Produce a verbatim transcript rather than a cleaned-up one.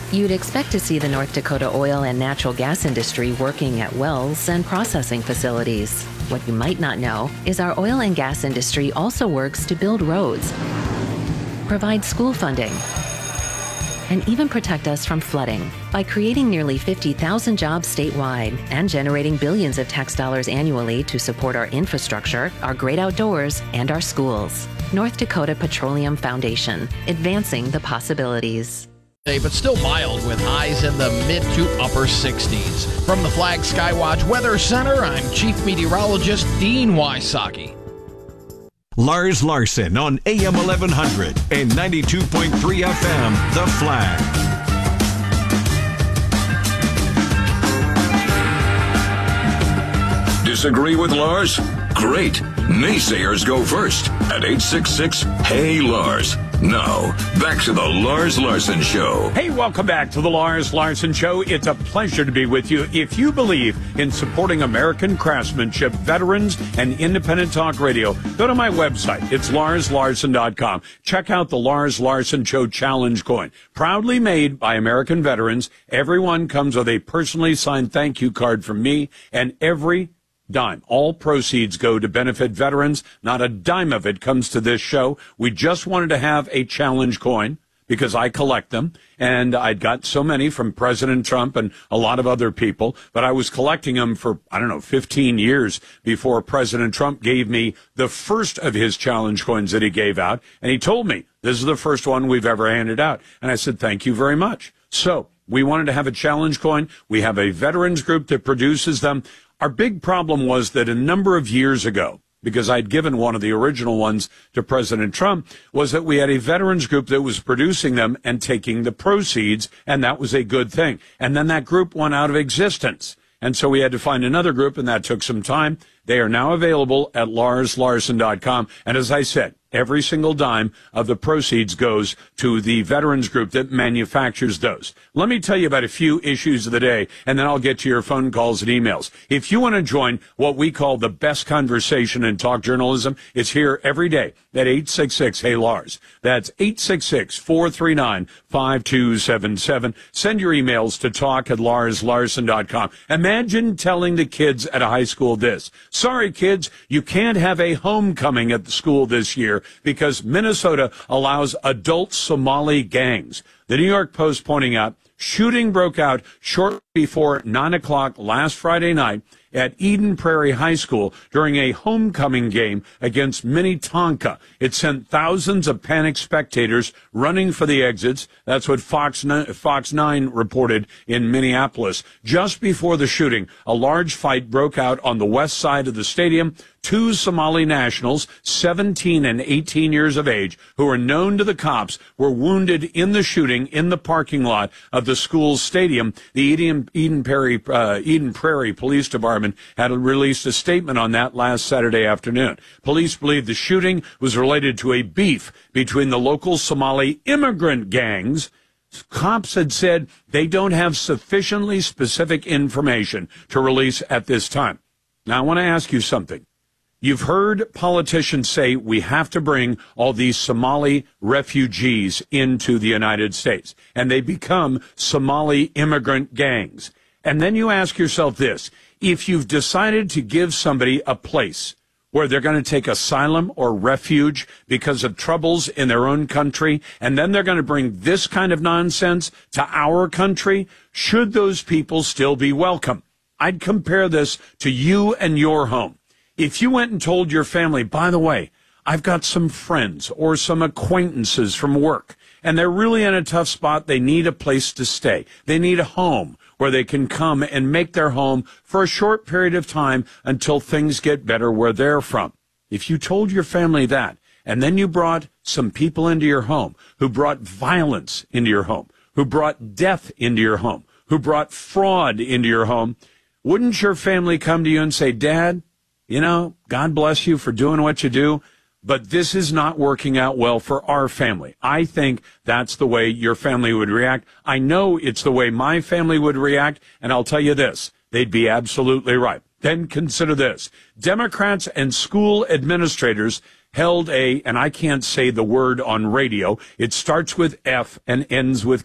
You'd expect to see the North Dakota oil and natural gas industry working at wells and processing facilities. What you might not know is our oil and gas industry also works to build roads, provide school funding, and even protect us from flooding by creating nearly fifty thousand jobs statewide and generating billions of tax dollars annually to support our infrastructure, our great outdoors, and our schools. North Dakota Petroleum Foundation, advancing the possibilities. But still mild with highs in the mid to upper sixties. From the Flag Skywatch Weather Center, I'm Chief Meteorologist Dean Wysocki. Lars Larson on A M eleven hundred and ninety-two point three F M, The Flag. Disagree with Lars? Great. Naysayers go first at eight six six, Hey Lars. Now, back to the Lars Larson Show. Hey, welcome back to the Lars Larson Show. It's a pleasure to be with you. If you believe in supporting American craftsmanship, veterans, and independent talk radio, go to my website. It's lars larson dot com. Check out the Lars Larson Show Challenge Coin. Proudly made by American veterans. Everyone comes with a personally signed thank you card from me, and every dime. All proceeds go to benefit veterans. Not a dime of it comes to this show. We just wanted to have a challenge coin because I collect them, and I'd got so many from President Trump and a lot of other people, but I was collecting them for, I don't know, fifteen years before President Trump gave me the first of his challenge coins that he gave out, and he told me, this is the first one we've ever handed out. And I said, thank you very much. So we wanted to have a challenge coin. We have a veterans group that produces them. Our big problem was that a number of years ago, because I'd given one of the original ones to President Trump, was that we had a veterans group that was producing them and taking the proceeds, and that was a good thing. And then that group went out of existence. And so we had to find another group, and that took some time. They are now available at lars larson dot com. And as I said, every single dime of the proceeds goes to the veterans group that manufactures those. Let me tell you about a few issues of the day, and then I'll get to your phone calls and emails. If you want to join what we call the best conversation in talk journalism, it's here every day at eight six six, Hey Lars. That's eight six six, four three nine, five two seven seven. Send your emails to talk at lars larson dot com. Imagine telling the kids at a high school this. Sorry, kids, you can't have a homecoming at the school this year because Minnesota allows adult Somali gangs. The New York Post pointing out, shooting broke out shortly before nine o'clock last Friday night at Eden Prairie High School during a homecoming game against Minnetonka. It sent thousands of panicked spectators running for the exits. That's what Fox nine reported in Minneapolis. Just before the shooting, a large fight broke out on the west side of the stadium. Two Somali nationals, seventeen and eighteen years of age, who are known to the cops, were wounded in the shooting in the parking lot of the school's stadium. The Eden, Eden, Prairie, uh, Eden Prairie Police Department had released a statement on that last Saturday afternoon. Police believe the shooting was related to a beef between the local Somali immigrant gangs. Cops had said they don't have sufficiently specific information to release at this time. Now, I want to ask you something. You've heard politicians say we have to bring all these Somali refugees into the United States, and they become Somali immigrant gangs. And then you ask yourself this, if you've decided to give somebody a place where they're going to take asylum or refuge because of troubles in their own country, and then they're going to bring this kind of nonsense to our country, should those people still be welcome? I'd compare this to you and your home. If you went and told your family, by the way, I've got some friends or some acquaintances from work, and they're really in a tough spot. They need a place to stay. They need a home where they can come and make their home for a short period of time until things get better where they're from. If you told your family that, and then you brought some people into your home who brought violence into your home, who brought death into your home, who brought fraud into your home, wouldn't your family come to you and say, Dad, you know, God bless you for doing what you do, but this is not working out well for our family. I think that's the way your family would react. I know it's the way my family would react, and I'll tell you this, they'd be absolutely right. Then consider this. Democrats and school administrators held a, and I can't say the word on radio, it starts with F and ends with